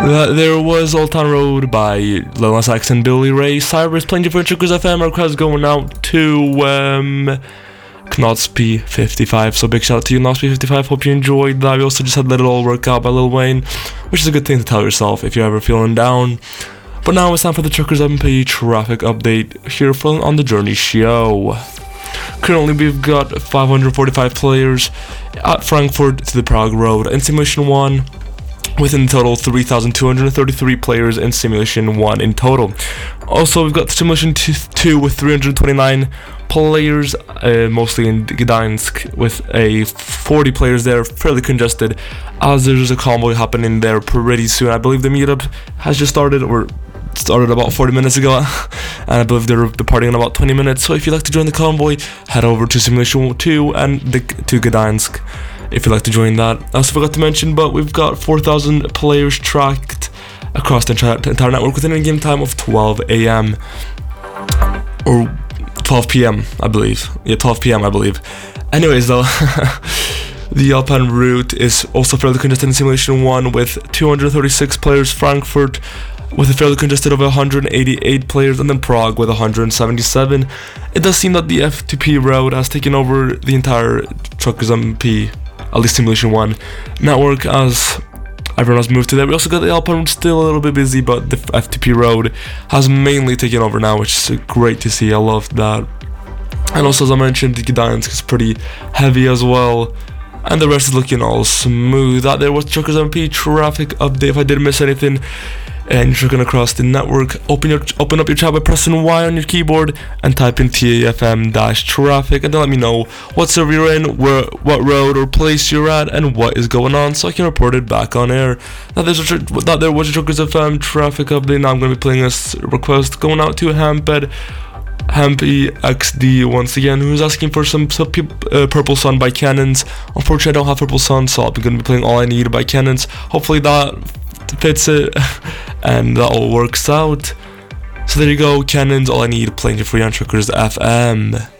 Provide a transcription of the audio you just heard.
There was Old Town Road by Lil Nas X and Billy Ray Cyrus playing different Truckers FM. Our crowd's going out to Knotsp55. So big shout out to you, Knotsp55. Hope you enjoyed that. We also just had Let It All Work Out by Lil Wayne, which is a good thing to tell yourself if you're ever feeling down. But now it's time for the Truckers MP traffic update here on the Journey Show. Currently, we've got 545 players at Frankfurt to the Prague Road in Simulation 1, with in total 3,233 players in Simulation 1 in total. Also, we've got Simulation 2 with 329 players, mostly in Gdańsk, with 40 players there, fairly congested, as there's a convoy happening there pretty soon. I believe the meetup has just started, or started about 40 minutes ago, and I believe they're departing in about 20 minutes. So if you'd like to join the convoy, head over to Simulation 2 and to Gdańsk if you'd like to join that. I also forgot to mention, but we've got 4,000 players tracked across the entire network within a game time of 12 a.m. or 12 p.m. I believe. Yeah, 12 p.m. I believe. Anyways, though, the Alpine route is also fairly congested in Simulation 1 with 236 players. Frankfurt with a fairly congested of 188 players, and then Prague with 177. It does seem that the F2P route has taken over the entire Truckers MP, at least Simulation 1 network, as everyone has moved to there. We also got the Alpine route still a little bit busy, but the F2P road has mainly taken over now, which is great to see. I love that. And also, as I mentioned, the Gdańsk is pretty heavy as well, and the rest is looking all smooth. That there was Truckers MP traffic update. If I did miss anything and you're trucking across the network, open up your chat by pressing Y on your keyboard and type in TAFM-traffic, and then let me know what server you're in, what road or place you're at, and what is going on, so I can report it back on air. Now there was a Truckers FM traffic update. Now I'm going to be playing this request going out to Hamped XD once again, who's asking for some Purple Sun by Cannons. Unfortunately, I don't have Purple Sun, so I'm going to be playing All I Need by Cannons. Hopefully that fits it and that all works out. So there you go, Cannons, All I Need, playing for free on Truckers FM.